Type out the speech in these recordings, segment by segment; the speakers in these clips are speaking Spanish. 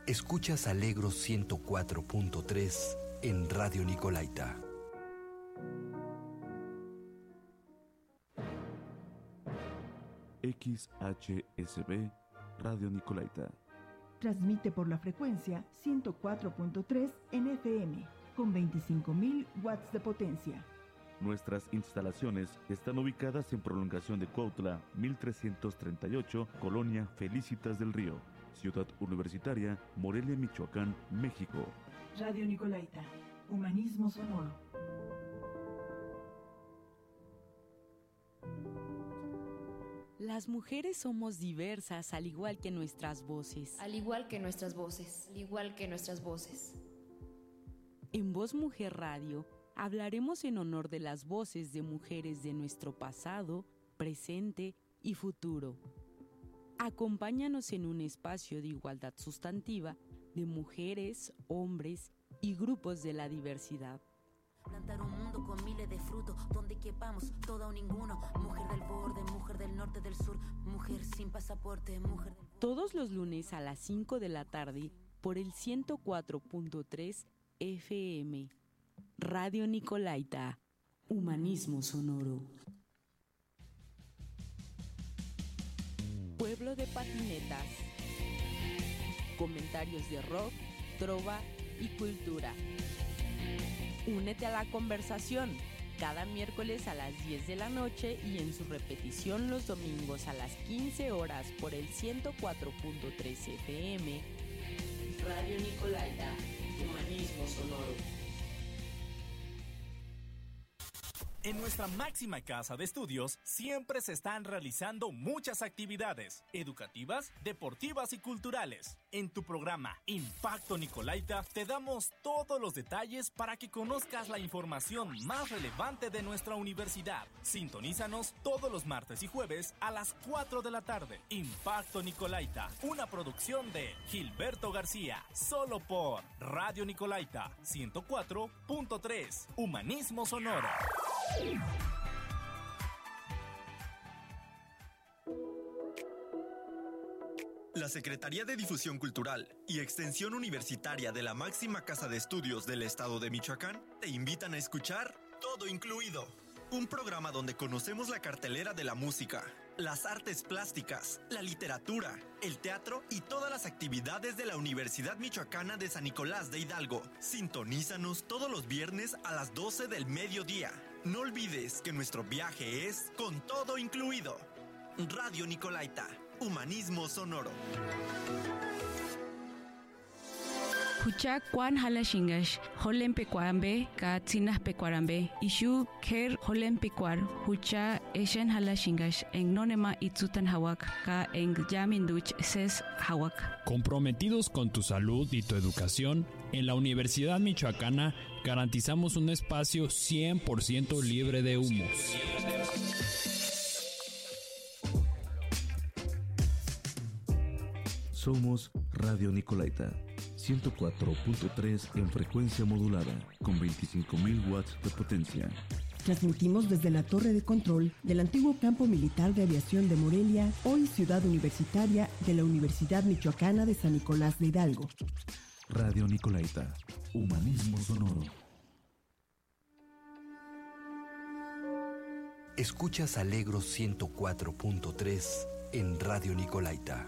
Escuchas Alegro 104.3 en Radio Nicolaita. XHSB Radio Nicolaita. Transmite por la frecuencia 104.3 en FM, con 25.000 watts de potencia. Nuestras instalaciones están ubicadas en prolongación de Cuautla, 1338, Colonia Felicitas del Río, Ciudad Universitaria, Morelia, Michoacán, México. Radio Nicolaita, humanismo sonoro. Las mujeres somos diversas, al igual que nuestras voces. Al igual que nuestras voces. Al igual que nuestras voces. En Voz Mujer Radio hablaremos en honor de las voces de mujeres de nuestro pasado, presente y futuro. Acompáñanos en un espacio de igualdad sustantiva de mujeres, hombres y grupos de la diversidad. Plantar un mundo con miles de frutos, donde quepamos toda o ninguno. Mujer del borde, mujer del norte, del sur, mujer sin pasaporte, mujer del... Todos los lunes a las 5 de la tarde por el 104.3 FM. Radio Nicolaita, humanismo sonoro. Pueblo de patinetas. Comentarios de rock, trova y cultura. Únete a la conversación cada miércoles a las 10 de la noche y en su repetición los domingos a las 15 horas por el 104.3 FM. Radio Nicolaita, humanismo sonoro. En nuestra máxima casa de estudios siempre se están realizando muchas actividades educativas, deportivas y culturales. En tu programa Impacto Nicolaita te damos todos los detalles para que conozcas la información más relevante de nuestra universidad. Sintonízanos todos los martes y jueves a las 4 de la tarde. Impacto Nicolaita, una producción de Gilberto García, solo por Radio Nicolaita 104.3, humanismo sonoro. La Secretaría de Difusión Cultural y Extensión Universitaria de la máxima casa de estudios del estado de Michoacán te invitan a escuchar Todo Incluido, un programa donde conocemos la cartelera de la música, las artes plásticas, la literatura, el teatro y todas las actividades de la Universidad Michoacana de San Nicolás de Hidalgo. Sintonízanos todos los viernes a las 12 del mediodía. No olvides que nuestro viaje es con todo incluido. Radio Nicolaita, humanismo sonoro. Hucha kwan hala shingash, holen pecuarambe, ka tzinas pecuarambe, ishu ker holen pecuar, hucha eshen hala shingash, en nonema itzutan hawak, ka en yaminduch ses hawak. Comprometidos con tu salud y tu educación, en la Universidad Michoacana garantizamos un espacio 100% libre de humos. Somos Radio Nicolaita, 104.3 en frecuencia modulada, con 25.000 watts de potencia. Transmitimos desde la torre de control del antiguo campo militar de aviación de Morelia, hoy ciudad universitaria de la Universidad Michoacana de San Nicolás de Hidalgo. Radio Nicolaita, humanismo sonoro. Escuchas Alegro 104.3 en Radio Nicolaita.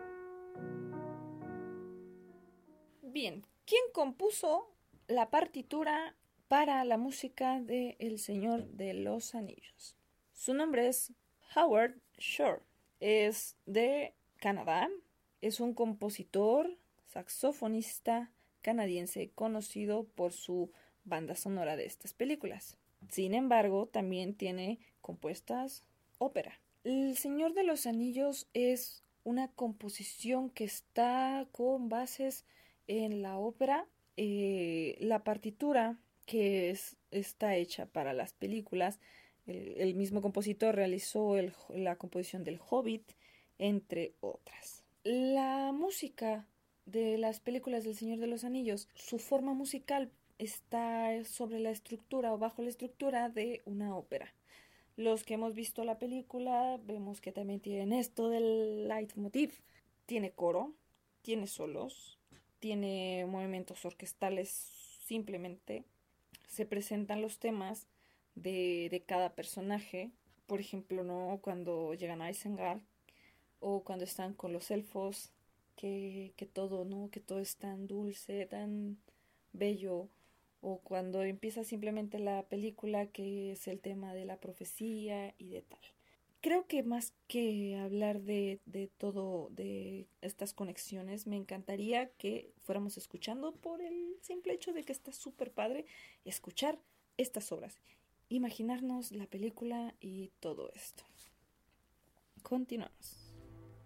Bien, ¿quién compuso la partitura para la música de El Señor de los Anillos? Su nombre es Howard Shore. Es de Canadá. Es un compositor, saxofonista canadiense conocido por su banda sonora de estas películas. Sin embargo, también tiene compuestas ópera. El Señor de los Anillos es una composición que está con bases en la ópera. La partitura que está hecha para las películas, el mismo compositor realizó la composición del Hobbit, entre otras. La música de las películas del Señor de los Anillos, su forma musical está sobre la estructura o bajo la estructura de una ópera. Los que hemos visto la película vemos que también tienen esto del leitmotiv. Tiene coro, tiene solos, tiene movimientos orquestales, simplemente se presentan los temas de cada personaje. Por ejemplo, ¿no? Cuando llegan a Isengard o cuando están con los elfos, que todo, ¿no? Que todo es tan dulce, tan bello, o cuando empieza simplemente la película, que es el tema de la profecía y de tal. Creo que más que hablar de todo, de estas conexiones, me encantaría que fuéramos escuchando, por el simple hecho de que está súper padre escuchar estas obras, imaginarnos la película y todo esto. Continuamos.